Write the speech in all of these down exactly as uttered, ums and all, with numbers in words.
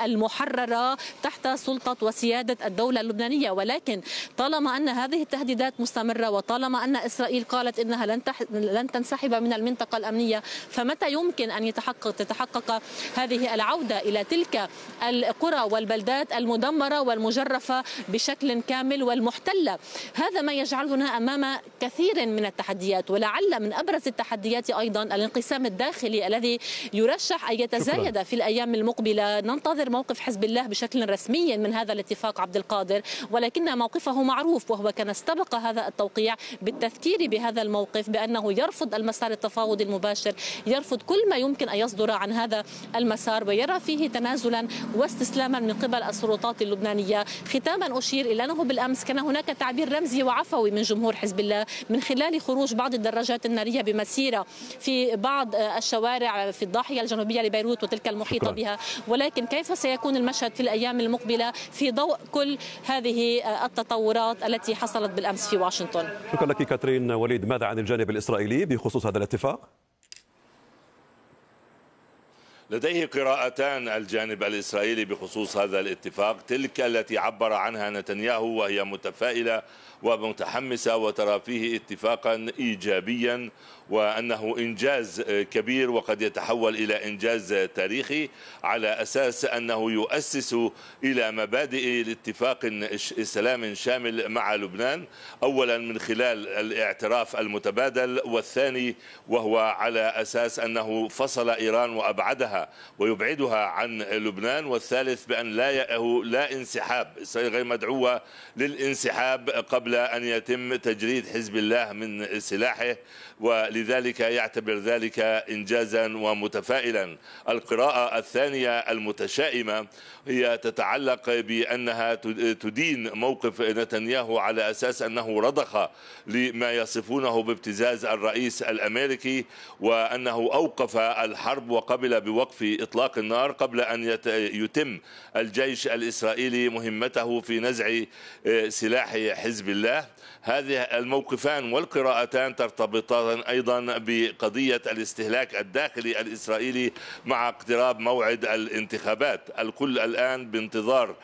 المحررة تحت سلطة وسيادة الدولة اللبنانية. ولكن طالما أن هذه التهديدات مستمرة وطالما أن إسرائيل قالت إنها لن لن تنسحب من المنطقة الأمنية، فمتى يمكن أن يتحقق تتحقق هذه العودة إلى تلك القرى والبلدات المدمرة والمجرفة بشكل كامل والمحتلة؟ هذا ما يجعلنا أمام كثير من التحديات، ولعل من أبرز التحديات أيضا الانقسام الداخلي الذي يرشح أن يتزايد في الأيام المقبلة. ننتظر موقف حزب الله بشكل رسمي من هذا الاتفاق عبد القادر، ولكن موقفه معروف، وهو كان استبق هذا التوقيع بالتذكير بهذا الموقف بأنه يرفض المسار التفاوضي المباشر، يرفض كل ما يمكن أن يصدر عن هذا المسار، ويرى فيه تنازلا واستسلاما من قبل السلطات اللبنانية. ختاما أشير إلى أنه بالأمس كان هناك تعبير رمزي وعفوي من جمهور حزب الله من خلال خروج بعض الدراجات النارية بمسيرة في بعض الشوارع في الضاحية الجنوبية لبيروت وتلك المحيطة شكرا. بها. ولكن كيف سيكون المشهد في الأيام المقبلة في ضوء كل هذه التطورات التي حصلت بالأمس في واشنطن؟ شكرا لك كاترين. وليد، ماذا عن الجانب الإسرائيلي بخصوص هذا الاتفاق؟ لديه قراءتان الجانب الإسرائيلي بخصوص هذا الاتفاق، تلك التي عبر عنها نتنياهو وهي متفائلة ومتحمسة وترى فيه اتفاقا إيجابيا وأنه إنجاز كبير وقد يتحول إلى إنجاز تاريخي على أساس أنه يؤسس إلى مبادئ الاتفاق سلام شامل مع لبنان، أولا من خلال الاعتراف المتبادل، والثاني وهو على أساس أنه فصل إيران وأبعدها ويبعدها عن لبنان، والثالث بأن لا لا انسحاب، إسرائيل غير مدعوة للانسحاب قبل أن يتم تجريد حزب الله من سلاحه، ولذلك يعتبر ذلك إنجازا ومتفائلا. القراءة الثانية المتشائمة هي تتعلق بأنها تدين موقف نتنياهو على أساس أنه رضخ لما يصفونه بابتزاز الرئيس الأمريكي، وأنه أوقف الحرب وقبل بوقف إطلاق النار قبل أن يتم الجيش الإسرائيلي مهمته في نزع سلاح حزب الله. هذه الموقفان والقراءتان ترتبطان أيضا بقضية الاستهلاك الداخلي الإسرائيلي مع اقتراب موعد الانتخابات. الكل الآن بانتظار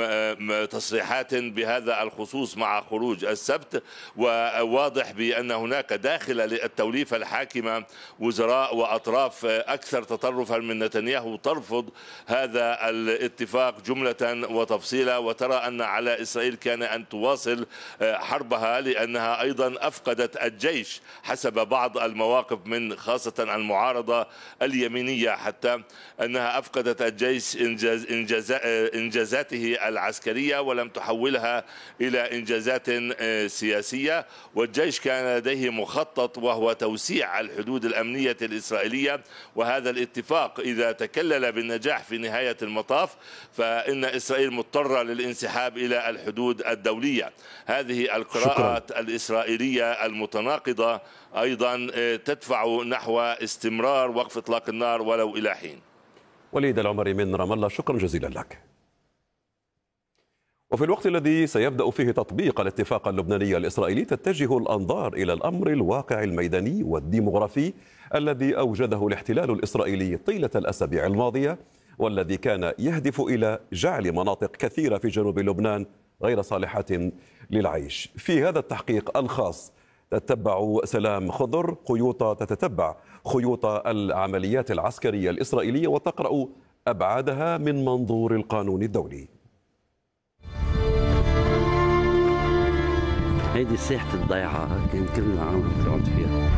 تصريحات بهذا الخصوص مع خروج السبت، وواضح بأن هناك داخل التوليفة الحاكمة وزراء وأطراف أكثر تطرفا من نتنياهو ترفض هذا الاتفاق جملة وتفصيلا، وترى أن على إسرائيل كان أن تواصل حربها لأنها أيضا أفقدت الجيش حسب بعض المواقف من خاصة المعارضة اليمينية، حتى أنها أفقدت الجيش إنجاز إنجاز إنجازاته العسكرية ولم تحولها إلى إنجازات سياسية، والجيش كان لديه مخطط وهو توسيع الحدود الأمنية الإسرائيلية. وهذا الاتفاق إذا تكلل بالنجاح في نهاية المطاف فإن إسرائيل مضطرة للانسحاب إلى الحدود الدولية. هذه القراءة الإسرائيلية المتناقضة أيضا تدفع نحو استمرار وقف إطلاق النار ولو إلى حين. وليد العمري من رام الله، شكرا جزيلا لك. وفي الوقت الذي سيبدأ فيه تطبيق الاتفاق اللبناني الإسرائيلي، تتجه الأنظار إلى الأمر الواقع الميداني والديمغرافي الذي أوجده الاحتلال الإسرائيلي طيلة الأسابيع الماضية، والذي كان يهدف إلى جعل مناطق كثيرة في جنوب لبنان غير صالحة للعيش. في هذا التحقيق الخاص تتبع سلام خضر خيوط تتتبع خيوط العمليات العسكرية الإسرائيلية وتقرأ أبعادها من منظور القانون الدولي. هيدي ساحة الضيعة كان كلنا عم نقعد فيها.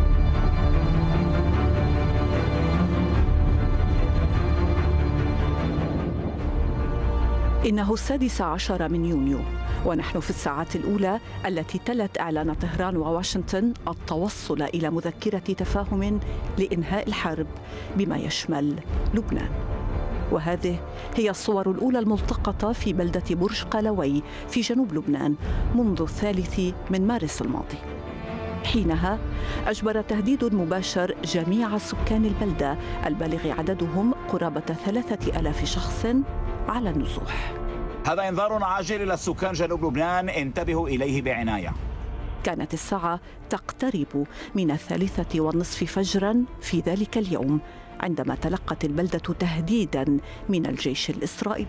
إنه السادس عشر من يونيو، ونحن في الساعات الأولى التي تلت إعلان طهران وواشنطن التوصل إلى مذكرة تفاهم لإنهاء الحرب بما يشمل لبنان. وهذه هي الصور الأولى الملتقطة في بلدة برج قلوي في جنوب لبنان منذ الثالث من مارس الماضي. حينها أجبر تهديد مباشر جميع سكان البلدة البالغ عددهم قرابة ثلاثة ألاف شخص على النزوح. هذا إنذار عاجل للسكان جنوب لبنان، انتبهوا إليه بعناية. كانت الساعة تقترب من الثالثة والنصف فجرا في ذلك اليوم عندما تلقت البلدة تهديدا من الجيش الإسرائيلي.